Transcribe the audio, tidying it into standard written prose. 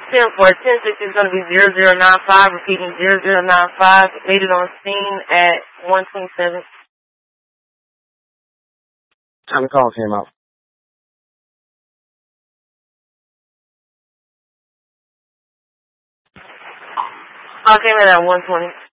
10-4, 10-6 is going to be 0095, repeating 0095, made it on scene at 127. Time the call came out. I came in at 120.